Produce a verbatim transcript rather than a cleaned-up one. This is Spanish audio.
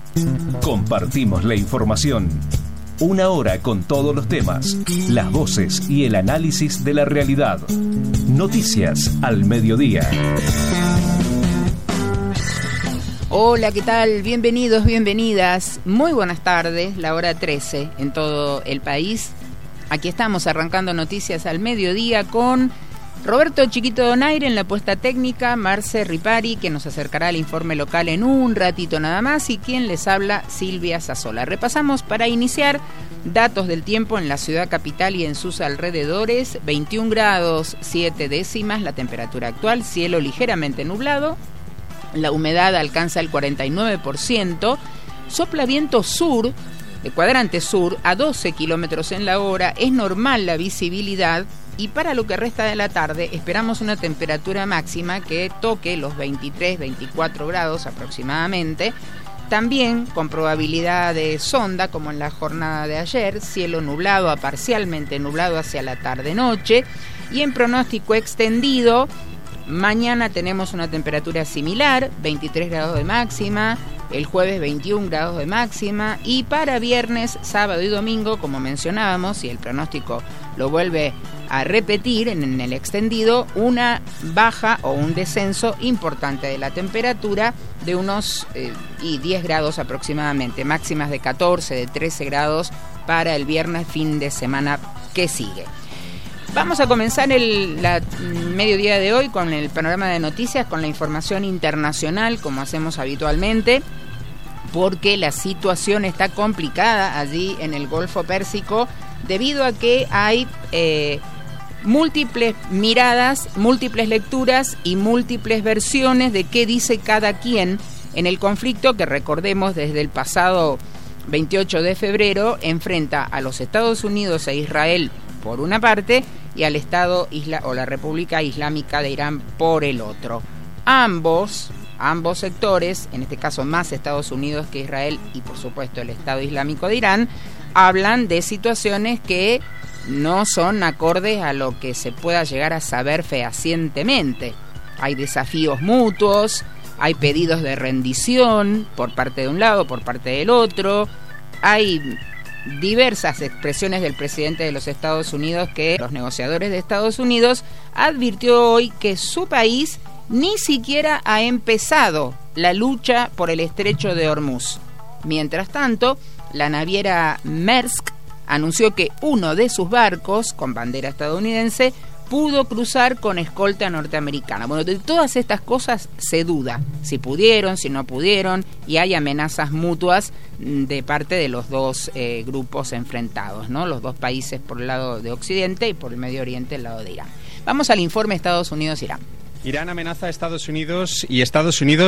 Compartimos la información. Una hora con todos los temas, las voces y el análisis de la realidad. Noticias al mediodía. Hola, ¿qué tal? Bienvenidos, bienvenidas. Muy buenas tardes, la hora trece en todo el país. Aquí estamos arrancando Noticias al mediodía con Roberto Chiquito Donaire en la puesta técnica, Marce Ripari, que nos acercará al informe local en un ratito nada más, y quien les habla, Silvia Sasola. Repasamos para iniciar datos del tiempo en la ciudad capital y en sus alrededores. veintiún grados siete décimas la temperatura actual, cielo ligeramente nublado, la humedad alcanza el cuarenta y nueve por ciento, sopla viento sur, de cuadrante sur, a doce kilómetros en la hora, es normal la visibilidad. Y para lo que resta de la tarde esperamos una temperatura máxima que toque los veintitrés, veinticuatro grados aproximadamente, también con probabilidad de sonda como en la jornada de ayer, cielo nublado a parcialmente nublado hacia la tarde-noche, y en pronóstico extendido, mañana tenemos una temperatura similar, veintitrés grados de máxima, el jueves veintiún grados de máxima, y para viernes, sábado y domingo, como mencionábamos, y el pronóstico lo vuelve a repetir en el extendido, una baja o un descenso importante de la temperatura de unos eh, y diez grados aproximadamente, máximas de catorce, de trece grados para el viernes, fin de semana que sigue. Vamos a comenzar el la, mediodía de hoy con el panorama de noticias, con la información internacional, como hacemos habitualmente, porque la situación está complicada allí en el Golfo Pérsico, debido a que hay eh, múltiples miradas, múltiples lecturas y múltiples versiones de qué dice cada quien en el conflicto que, recordemos, desde el pasado veintiocho de febrero enfrenta a los Estados Unidos e Israel por una parte y al Estado Isla o la República Islámica de Irán por el otro. Ambos, ambos sectores, en este caso más Estados Unidos que Israel y por supuesto el Estado Islámico de Irán, hablan de situaciones que no son acordes a lo que se pueda llegar a saber fehacientemente. Hay desafíos mutuos, hay pedidos de rendición por parte de un lado, por parte del otro, hay diversas expresiones del presidente de los Estados Unidos, que los negociadores de Estados Unidos advirtió hoy que su país ni siquiera ha empezado la lucha por el estrecho de Hormuz. Mientras tanto, la naviera Maersk anunció que uno de sus barcos, con bandera estadounidense, pudo cruzar con escolta norteamericana. Bueno, de todas estas cosas se duda, si pudieron, si no pudieron, y hay amenazas mutuas de parte de los dos eh, grupos enfrentados, ¿no? Los dos países por el lado de Occidente y por el Medio Oriente el lado de Irán. Vamos al informe Estados Unidos-Irán. Irán amenaza a Estados Unidos y Estados Unidos